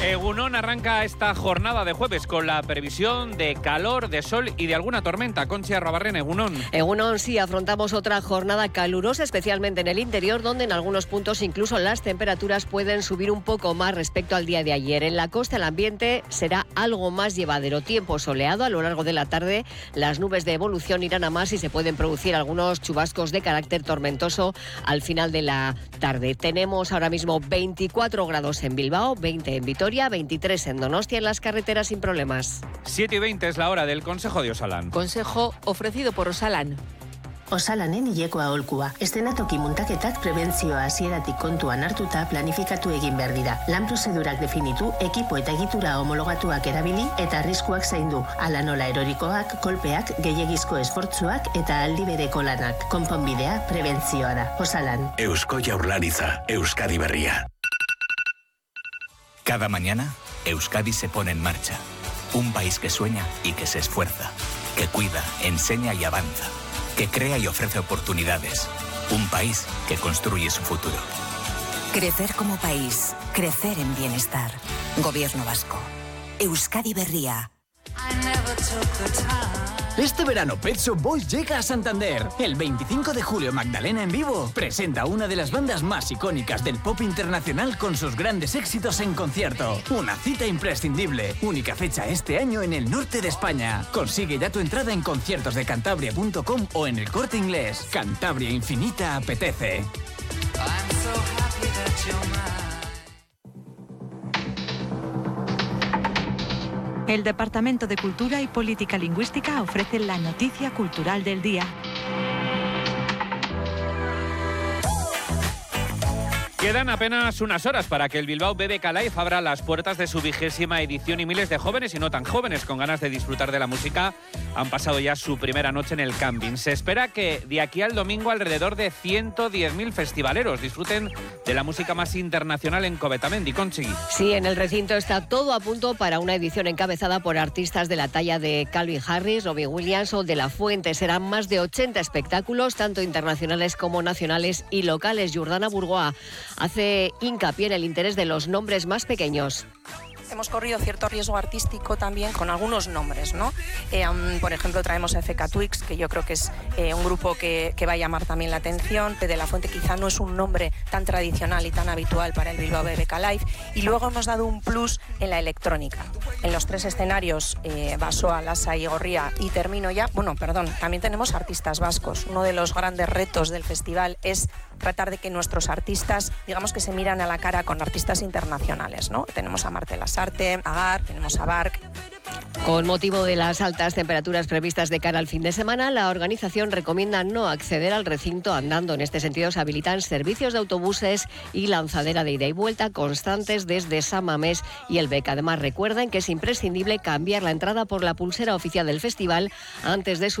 Egunon arranca esta jornada de jueves con la previsión de calor, de sol y de alguna tormenta. Conchi Arrobarren, Egunon. Egunon, sí, afrontamos otra jornada calurosa, especialmente en el interior, donde en algunos puntos incluso las temperaturas pueden subir un poco más respecto al día de ayer. En la costa el ambiente será algo más llevadero. Tiempo soleado a lo largo de la tarde. Las nubes de evolución irán a más y se pueden producir algunos chubascos de carácter tormentoso al final de la tarde. Tenemos ahora mismo 24 grados en Bilbao, 20 en Vitoria, 23 en Donostia, en las carreteras sin problemas. 7:20 es la hora del Consejo de Osalan. Consejo ofrecido por Osalan. Osalanen hileko aholkua. Eszenatoki muntaketak prebentzioa hasieratik kontuan hartuta planifikatu egin behar dira. Lan prozedurak definitu, ekipo eta egitura homologatuak erabili eta arriskuak zaindu. Hala nola erorikoak, kolpeak, gehiegizko esfortzuak eta aldi bereko lanak. Konponbidea prebentzioa da. Osalan. Eusko Jaurlaritza, Euskadi Berria. Cada mañana, Euskadi se pone en marcha. Un país que sueña y que se esfuerza, que cuida, enseña y avanza, que crea y ofrece oportunidades. Un país que construye su futuro. Crecer como país, crecer en bienestar. Gobierno vasco. Euskadi Berria. Este verano Pet Shop Boys llega a Santander. El 25 de julio Magdalena en vivo presenta una de las bandas más icónicas del pop internacional con sus grandes éxitos en concierto. Una cita imprescindible. Única fecha este año en el norte de España. Consigue ya tu entrada en conciertosdecantabria.com o en El Corte Inglés. Cantabria Infinita apetece. El Departamento de Cultura y Política Lingüística ofrece la noticia cultural del día. Quedan apenas unas horas para que el Bilbao BBK Live abra las puertas de su 20ª edición y miles de jóvenes y no tan jóvenes con ganas de disfrutar de la música han pasado ya su primera noche en el camping. Se espera que de aquí al domingo alrededor de 110.000 festivaleros disfruten de la música más internacional en Covetamendi. Conchi. Sí, en el recinto está todo a punto para una edición encabezada por artistas de la talla de Calvin Harris, Robbie Williams o De La Fuente. Serán más de 80 espectáculos, tanto internacionales como nacionales y locales. Jordana Burgoa hace hincapié en el interés de los nombres más pequeños. Hemos corrido cierto riesgo artístico también con algunos nombres, ¿no? Por ejemplo, traemos a FK Twix, que yo creo que es un grupo que va a llamar también la atención. De La Fuente quizá no es un nombre tan tradicional y tan habitual para el Bilbao BBK Live. Y luego hemos dado un plus en la electrónica. En los 3 escenarios, Basoa, Lasa y Gorría, y termino ya. También tenemos artistas vascos. Uno de los grandes retos del festival es tratar de que nuestros artistas, digamos que se miran a la cara con artistas internacionales, ¿no? Tenemos a Marta Lasarte, a Gar, tenemos a Bark. Con motivo de las altas temperaturas previstas de cara al fin de semana, la organización recomienda no acceder al recinto andando. En este sentido, se habilitan servicios de autobuses y lanzadera de ida y vuelta constantes desde San Mamés y El Bec. Además, recuerden que es imprescindible cambiar la entrada por la pulsera oficial del festival antes de su